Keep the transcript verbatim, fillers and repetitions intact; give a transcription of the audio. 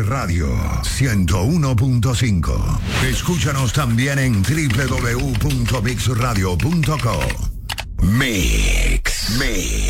Radio ciento uno punto cinco. Escúchanos también en doble u doble u doble u punto mix radio punto com. Mix. Mix.